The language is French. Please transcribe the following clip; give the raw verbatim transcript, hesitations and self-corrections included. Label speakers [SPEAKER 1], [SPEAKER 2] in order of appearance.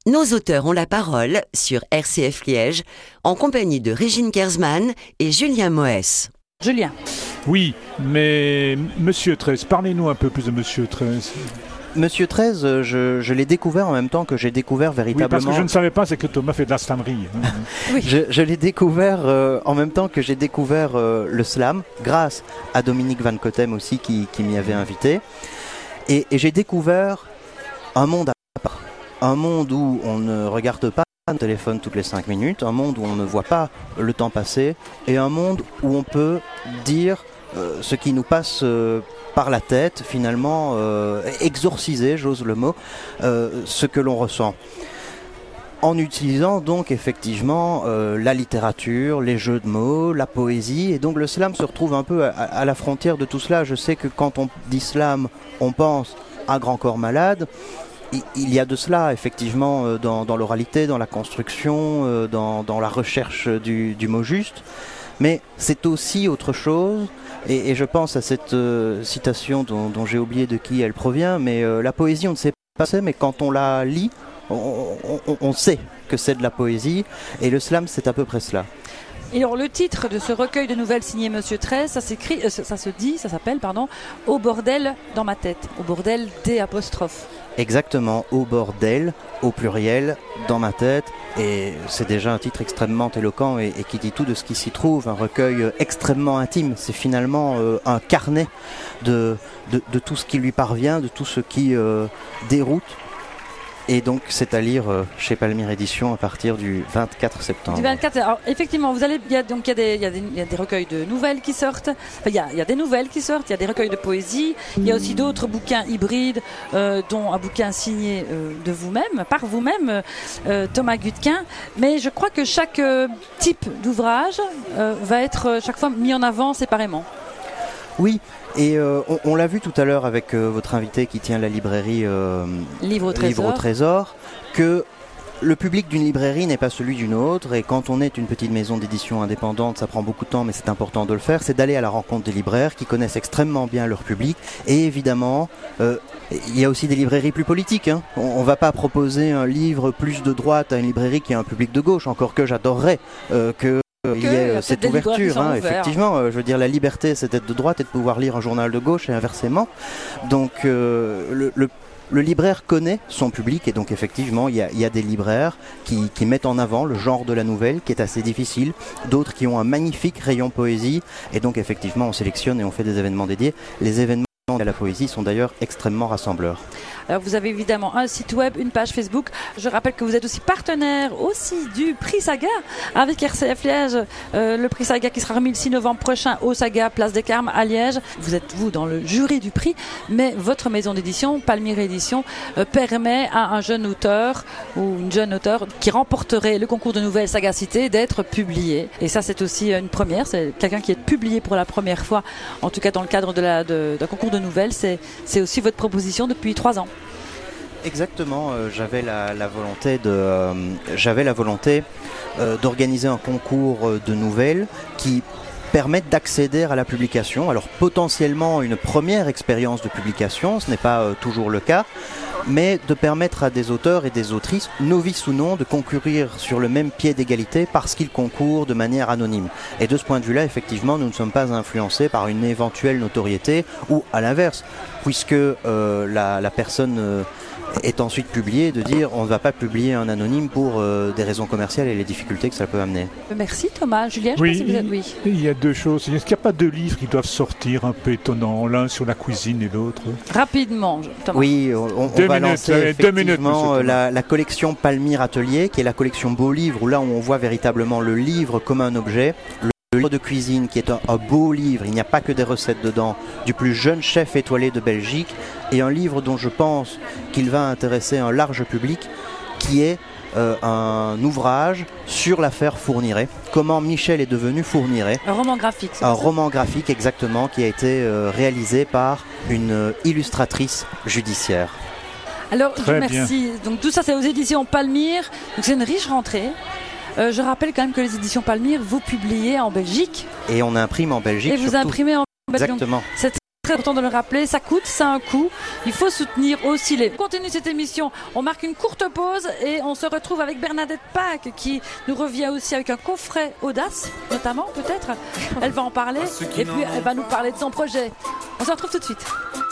[SPEAKER 1] Nos auteurs ont la parole sur R C F Liège en compagnie de Régine Kersman et Julien Moès.
[SPEAKER 2] Julien.
[SPEAKER 3] Oui, mais Monsieur treize, parlez-nous un peu plus de Monsieur treize.
[SPEAKER 4] Monsieur treize, je, je l'ai découvert en même temps que j'ai découvert véritablement...
[SPEAKER 3] Oui, parce que je ne savais pas, c'est que Thomas fait de la slamerie.
[SPEAKER 4] Oui. je, je l'ai découvert euh, en même temps que j'ai découvert euh, le slam, grâce à Dominique Van Cotem aussi, qui, qui m'y avait invité. Et, et j'ai découvert un monde à part. Un monde où on ne regarde pas le téléphone toutes les cinq minutes, un monde où on ne voit pas le temps passer, et un monde où on peut dire euh, ce qui nous passe... Euh, par la tête, finalement, euh, exorciser, j'ose le mot, euh, ce que l'on ressent. En utilisant donc effectivement euh, la littérature, les jeux de mots, la poésie, et donc le slam se retrouve un peu à, à la frontière de tout cela. Je sais que quand on dit slam, on pense à Grand Corps Malade. Il y a de cela, effectivement, euh, dans, dans l'oralité, dans la construction, euh, dans, dans la recherche du, du mot juste. Mais c'est aussi autre chose, et, et je pense à cette euh, citation dont, dont j'ai oublié de qui elle provient, mais euh, la poésie, on ne sait pas c'est, mais quand on la lit, on, on, on sait que c'est de la poésie, et le slam, c'est à peu près cela.
[SPEAKER 2] Et alors le titre de ce recueil de nouvelles signé Monsieur treize, ça s'écrit, euh, ça se dit, ça s'appelle, pardon, Au bordel dans ma tête, au bordel des apostrophes.
[SPEAKER 4] Exactement, au bordel, au pluriel, dans ma tête, et c'est déjà un titre extrêmement éloquent et, et qui dit tout de ce qui s'y trouve, un recueil extrêmement intime, c'est finalement euh, un carnet de, de, de tout ce qui lui parvient, de tout ce qui euh, déroute. Et donc, c'est à lire euh, chez Palmyre Éditions à partir du vingt-quatre septembre.
[SPEAKER 2] Du vingt-quatre, alors effectivement, vous allez, il y a donc il y a des, il y a des, il y a des recueils de nouvelles qui sortent. Enfin, il y a, il y a des nouvelles qui sortent. Il y a des recueils de poésie. Il y a aussi d'autres bouquins hybrides, euh, dont un bouquin signé euh, de vous-même, par vous-même, euh, Thomas Gutquin. Mais je crois que chaque euh, type d'ouvrage euh, va être euh, chaque fois mis en avant séparément.
[SPEAKER 4] Oui, et euh, on, on l'a vu tout à l'heure avec euh, votre invité qui tient la librairie euh,
[SPEAKER 2] Livre au Trésor.
[SPEAKER 4] Livre au Trésor, que le public d'une librairie n'est pas celui d'une autre, et quand on est une petite maison d'édition indépendante, ça prend beaucoup de temps, mais c'est important de le faire, c'est d'aller à la rencontre des libraires qui connaissent extrêmement bien leur public, et évidemment, euh, il y a aussi des librairies plus politiques, hein. On ne va pas proposer un livre plus de droite à une librairie qui a un public de gauche, encore que j'adorerais euh, que il y a cette ouverture, hein, effectivement, euh, je veux dire, la liberté c'est d'être de droite et de pouvoir lire un journal de gauche et inversement. Donc euh, le, le, le libraire connaît son public, et donc effectivement il y a, il y a des libraires qui, qui mettent en avant le genre de la nouvelle qui est assez difficile, d'autres qui ont un magnifique rayon poésie, et donc effectivement on sélectionne et on fait des événements dédiés. Les événements à la poésie sont d'ailleurs extrêmement rassembleurs.
[SPEAKER 2] Alors vous avez évidemment un site web, une page Facebook. Je rappelle que vous êtes aussi partenaire aussi du prix Saga avec R C F Liège. Euh, le prix Saga qui sera remis le six novembre prochain au Saga, place des Carmes à Liège. Vous êtes vous dans le jury du prix, mais votre maison d'édition, Palmyre Éditions, euh, permet à un jeune auteur ou une jeune auteure qui remporterait le concours de nouvelles Sagacité d'être publié. Et ça c'est aussi une première, c'est quelqu'un qui est publié pour la première fois, en tout cas dans le cadre de la, de, d'un concours de nouvelles. C'est, c'est aussi votre proposition depuis trois ans.
[SPEAKER 4] Exactement, euh, j'avais la, la volonté de, euh, j'avais la volonté euh, d'organiser un concours de nouvelles qui permettent d'accéder à la publication. Alors potentiellement une première expérience de publication, ce n'est pas euh, toujours le cas, mais de permettre à des auteurs et des autrices, novices ou non, de concourir sur le même pied d'égalité parce qu'ils concourent de manière anonyme. Et de ce point de vue-là, effectivement, nous ne sommes pas influencés par une éventuelle notoriété, ou à l'inverse, puisque euh, la, la personne euh, est ensuite publiée, de dire on ne va pas publier un anonyme pour euh, des raisons commerciales et les difficultés que ça peut amener.
[SPEAKER 2] Merci Thomas. Julien, je
[SPEAKER 3] oui,
[SPEAKER 2] pense que vous êtes... oui.
[SPEAKER 3] Il y a deux choses. Est-ce qu'il n'y a pas deux livres qui doivent sortir un peu étonnants, l'un sur la cuisine et l'autre?
[SPEAKER 2] Rapidement, Thomas.
[SPEAKER 4] Oui, on, on
[SPEAKER 3] deux
[SPEAKER 4] va
[SPEAKER 3] minutes,
[SPEAKER 4] lancer
[SPEAKER 3] allez,
[SPEAKER 4] effectivement
[SPEAKER 3] minutes,
[SPEAKER 4] la, la collection Palmyre Atelier, qui est la collection Beaux Livres, où là où on voit véritablement le livre comme un objet. Le livre de cuisine qui est un, un beau livre, il n'y a pas que des recettes dedans, du plus jeune chef étoilé de Belgique, et un livre dont je pense qu'il va intéresser un large public, qui est euh, un ouvrage sur l'affaire Fourniret, comment Michel est devenu Fourniret.
[SPEAKER 2] Un roman graphique. C'est
[SPEAKER 4] un
[SPEAKER 2] ça
[SPEAKER 4] roman graphique exactement, qui a été euh, réalisé par une euh, illustratrice judiciaire.
[SPEAKER 2] Alors,
[SPEAKER 3] Très
[SPEAKER 2] merci.
[SPEAKER 3] bien.
[SPEAKER 2] Donc tout ça c'est aux éditions Palmyre, donc c'est une riche rentrée. Euh, je rappelle quand même que les éditions Palmyre, vous publiez en Belgique.
[SPEAKER 4] Et on imprime en Belgique.
[SPEAKER 2] Et vous
[SPEAKER 4] surtout.
[SPEAKER 2] imprimez en Belgique.
[SPEAKER 4] Exactement.
[SPEAKER 2] Donc, c'est Très important de le rappeler, ça coûte, ça a un coût. Il faut soutenir aussi les... On continue cette émission, on marque une courte pause et on se retrouve avec Bernadette Pâques qui nous revient aussi avec un coffret Audace, notamment peut-être. Elle va en parler et puis elle va nous parler de son projet. On se retrouve tout de suite.